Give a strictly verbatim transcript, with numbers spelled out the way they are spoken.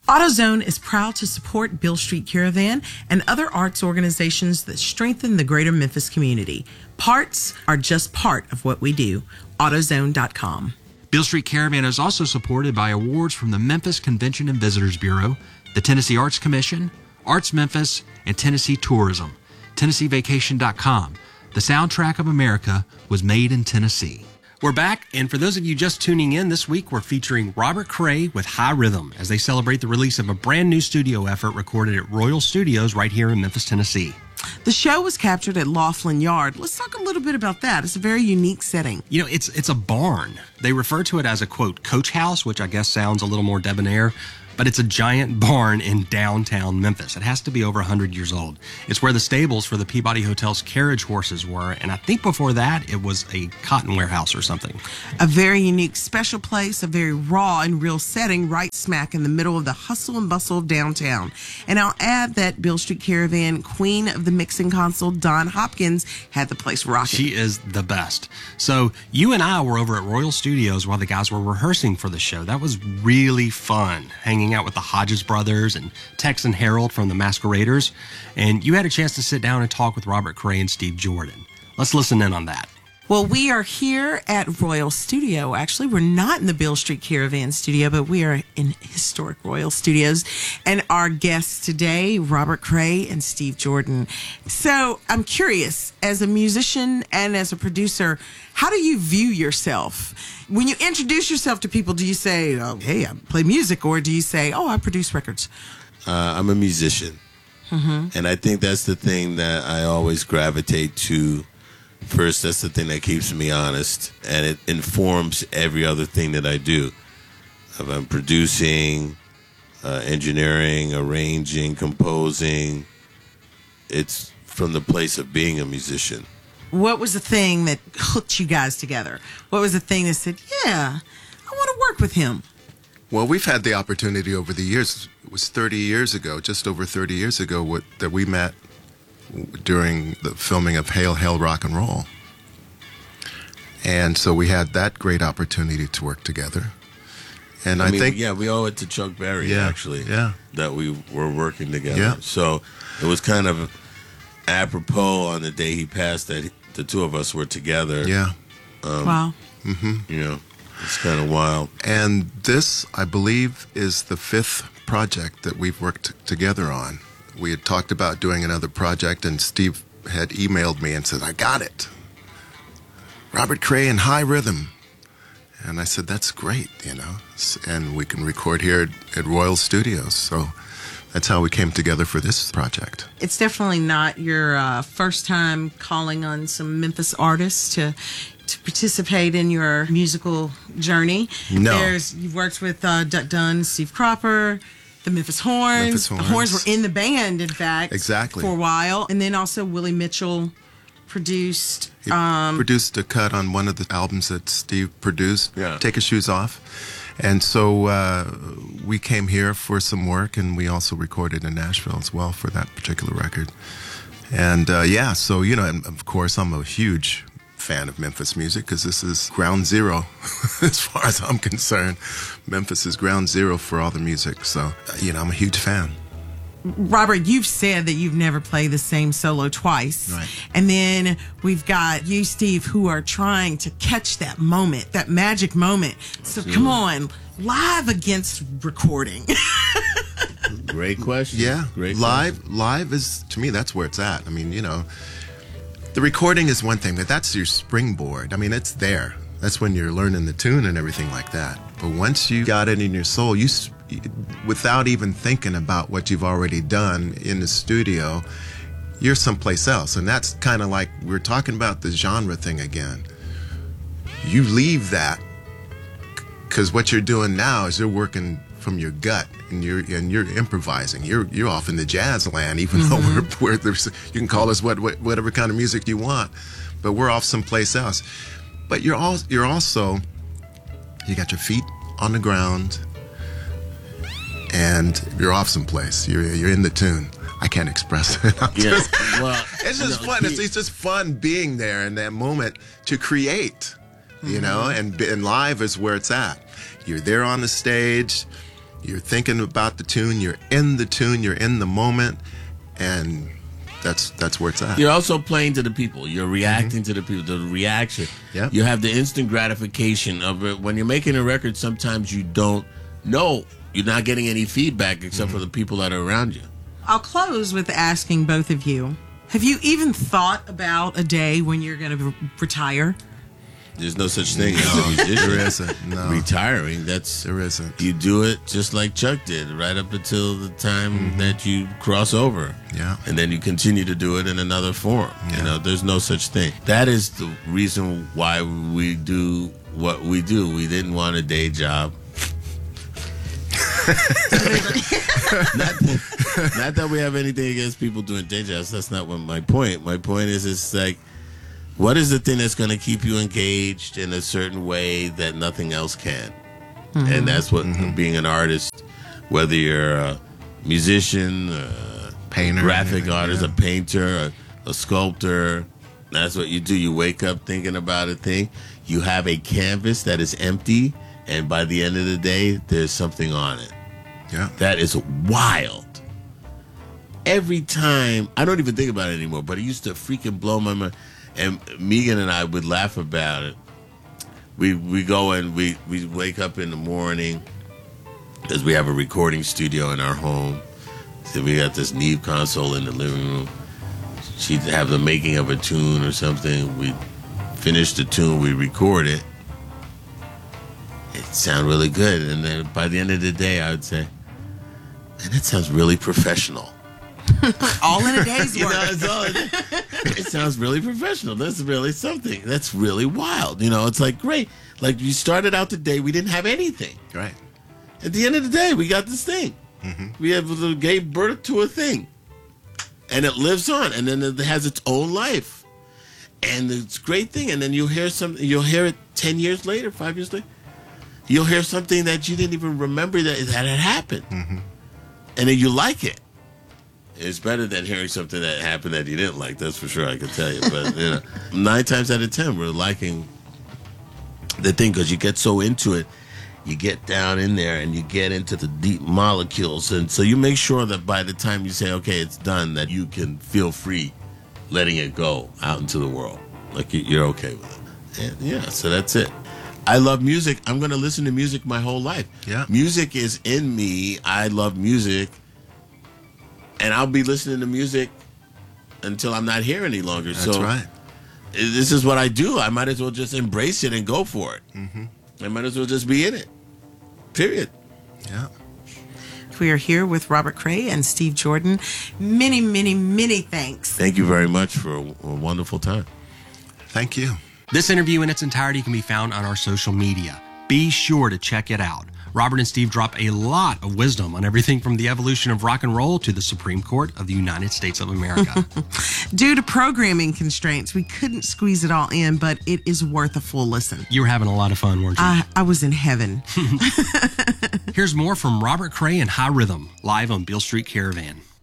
AutoZone is proud to support Beale Street Caravan and other arts organizations that strengthen the greater Memphis community. Parts are just part of what we do. AutoZone dot com. Beale Street Caravan is also supported by awards from the Memphis Convention and Visitors Bureau, the Tennessee Arts Commission, Arts Memphis, and Tennessee Tourism. Tennessee Vacation dot com. The soundtrack of America was made in Tennessee. We're back, and for those of you just tuning in, this week we're featuring Robert Cray with High Rhythm as they celebrate the release of a brand new studio effort recorded at Royal Studios right here in Memphis, Tennessee. The show was captured at Laughlin Yard. Let's talk a little bit about that. It's a very unique setting. You know, it's it's a barn. They refer to it as a, quote, coach house, which I guess sounds a little more debonair, but it's a giant barn in downtown Memphis. It has to be over one hundred years old. It's where the stables for the Peabody Hotel's carriage horses were, and I think before that it was a cotton warehouse or something. A very unique, special place, a very raw and real setting right smack in the middle of the hustle and bustle of downtown. And I'll add that Beale Street Caravan queen of the mixing console, Dawn Hopkins, had the place rocking. She is the best. So you and I were over at Royal Studios while the guys were rehearsing for the show. That was really fun, hanging out with the Hodges brothers and Tex and Harold from the Masqueraders, and you had a chance to sit down and talk with Robert Cray and Steve Jordan. Let's listen in on that. Well, we are here at Royal Studio. Actually, we're not in the Beale Street Caravan studio, but we are in historic Royal Studios. And our guests today, Robert Cray and Steve Jordan. So I'm curious, as a musician and as a producer, how do you view yourself? When you introduce yourself to people, do you say, oh, hey, I play music, or do you say, oh, I produce records? Uh, I'm a musician. Mm-hmm. And I think that's the thing that I always gravitate to. First, that's the thing that keeps me honest, and it informs every other thing that I do. If I'm producing, uh, engineering, arranging, composing, it's from the place of being a musician. What was the thing that hooked you guys together? What was the thing that said, yeah, I want to work with him? Well, we've had the opportunity over the years. It was thirty years ago, just over thirty years ago, what, that we met during the filming of Hail, Hail, Rock and Roll. And so we had that great opportunity to work together. And I, I mean, think... Yeah, we owe it to Chuck Berry, yeah, actually, yeah. that we were working together. Yeah. So it was kind of apropos on the day he passed that the two of us were together. Yeah. Um, wow. Mm-hmm. You know, it's kind of wild. And this, I believe, is the fifth project that we've worked t- together on. We had talked about doing another project, and Steve had emailed me and said, I got it. Robert Cray and High Rhythm. And I said, that's great, you know. And we can record here at, at Royal Studios. So that's how we came together for this project. It's definitely not your uh, first time calling on some Memphis artists to to participate in your musical journey. No. There's, you've worked with uh, Duck Dunn, Steve Cropper, the Memphis Horns. Memphis The Horns. Horns were in the band, in fact. Exactly. For a while. And then also Willie Mitchell produced... He um, produced a cut on one of the albums that Steve produced, Yeah. Take His Shoes Off. And so uh, we came here for some work, and we also recorded in Nashville as well for that particular record. And uh, yeah, so, you know, and of course, I'm a huge fan of Memphis music because this is ground zero as far as I'm concerned. Memphis is ground zero for all the music. So, uh, you know, I'm a huge fan. Robert, you've said that you've never played the same solo twice. Right. And then we've got you, Steve, who are trying to catch that moment, that magic moment. So come on, live against recording. Great question. Yeah, Great live, question. live is, to me, that's where it's at. I mean, you know, the recording is one thing, but that's your springboard. I mean, it's there. That's when you're learning the tune and everything like that. But once you got it in your soul, you, without even thinking about what you've already done in the studio, you're someplace else. And that's kind of like we're talking about the genre thing again. You leave that because what you're doing now is you're working from your gut, and you're and you're improvising. You're you're off in the jazz land, even mm-hmm. though we're, we're there's, you can call us what, what whatever kind of music you want, but we're off someplace else. But you're all you're also you got your feet on the ground, and you're off someplace. You're you're in the tune. I can't express it. I'm Yeah. just- Well, it's just no, fun. he- It's, it's just fun being there in that moment to create, you know, and and live is where it's at. You're there on the stage. You're thinking about the tune. You're in the tune. You're in the moment, and that's that's where it's at. You're also playing to the people. You're reacting mm-hmm. to the people. The reaction. Yep. You have the instant gratification of it. When you're making a record, sometimes you don't know. You're not getting any feedback except mm-hmm. for the people that are around you. I'll close with asking both of you, have you even thought about a day when you're going to retire? There's no such thing as No, a musician. there isn't. No, Retiring, that's there isn't. you do it just like Chuck did, right up until the time mm-hmm. that you cross over. Yeah. And then you continue to do it in another form. Yeah. You know, there's no such thing. That is the reason why we do what we do. We didn't want a day job. not, that, not that we have anything against people doing day jobs. That's not what my point. My point is, it's like, what is the thing that's going to keep you engaged in a certain way that nothing else can? Mm-hmm. And that's what mm-hmm. being an artist, whether you're a musician, a painter, graphic anything, artist, yeah. a painter, a, a sculptor. That's what you do. You wake up thinking about a thing. You have a canvas that is empty, and by the end of the day, there's something on it. Yeah. That is wild. Every time, I don't even think about it anymore, but it used to freaking blow my mind. And Megan and I would laugh about it. We we go and we, we wake up in the morning because we have a recording studio in our home. So we got this Neve console in the living room. She'd have the making of a tune or something. We finish the tune, we record it. It sounded really good. And then by the end of the day, I would say, man, that sounds really professional. All in a day's You work. know, it's all, it sounds really professional. That's really something. That's really wild. You know, it's like, great. Like, you started out the day, we didn't have anything. Right. At the end of the day, we got this thing. Mm-hmm. We have gave birth to a thing. And it lives on. And then it has its own life. And it's a great thing. And then you'll hear something, you'll hear it ten years later, five years later. You'll hear something that you didn't even remember that, that had happened. Mm-hmm. And then you like it. It's better than hearing something that happened that you didn't like. That's for sure, I can tell you. But, you know, nine times out of ten, we're liking the thing because you get so into it. You get down in there and you get into the deep molecules. And so you make sure that by the time you say, okay, it's done, that you can feel free letting it go out into the world. Like you're okay with it. And yeah, so that's it. I love music. I'm going to listen to music my whole life. Yeah. Music is in me. I love music. And I'll be listening to music until I'm not here any longer. That's so right. This is what I do. I might as well just embrace it and go for it. Mm-hmm. I might as well just be in it. Period. Yeah. We are here with Robert Cray and Steve Jordan. Many, many, many thanks. Thank you very much for a, a wonderful time. Thank you. This interview in its entirety can be found on our social media. Be sure to check it out. Robert and Steve drop a lot of wisdom on everything from the evolution of rock and roll to the Supreme Court of the United States of America. Due to programming constraints, we couldn't squeeze it all in, but it is worth a full listen. You were having a lot of fun, weren't you? I, I was in heaven. Here's more from Robert Cray and High Rhythm, live on Beale Street Caravan.